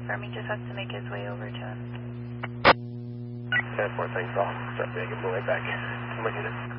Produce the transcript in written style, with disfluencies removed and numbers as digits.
confirm he just has to make his way over to him. 10-4, thanks all. Start making my way back. I'm looking at it.